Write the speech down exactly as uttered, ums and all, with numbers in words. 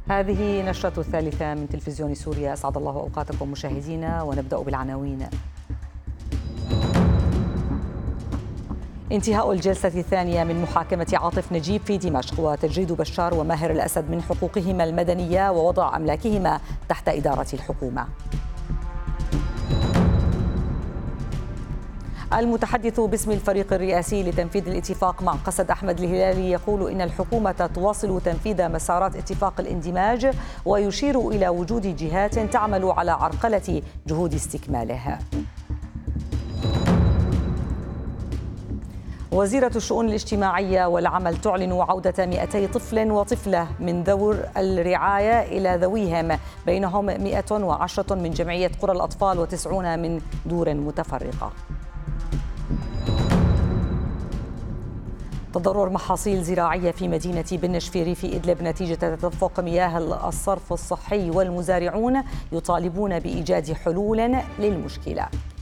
هذه نشرة الثالثة من تلفزيون سوريا. أسعد الله أوقاتكم مشاهدينا، ونبدأ بالعناوين. انتهاء الجلسة الثانية من محاكمة عاطف نجيب في دمشق، وتجريد بشار وماهر الأسد من حقوقهما المدنية ووضع أملاكهما تحت إدارة الحكومة. المتحدث باسم الفريق الرئاسي لتنفيذ الاتفاق مع قسد أحمد الهلالي يقول إن الحكومة تواصل تنفيذ مسارات اتفاق الاندماج، ويشير إلى وجود جهات تعمل على عرقلة جهود استكماله. وزيرة الشؤون الاجتماعية والعمل تعلن عودة مئتي طفل وطفلة من دور الرعاية إلى ذويهم، بينهم مئة وعشرة من جمعية قرى الأطفال وتسعون من دور متفرقة. تضرر محاصيل زراعية في مدينة بنشفيري في إدلب نتيجة تدفق مياه الصرف الصحي، والمزارعون يطالبون بإيجاد حلول للمشكلة.